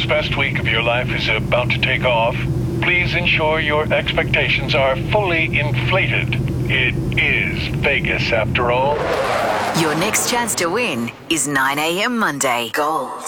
best week of your life is about to take off, please ensure your expectations are fully inflated. It is Vegas, after all. Your next chance to win is 9 a.m. Monday. Gold.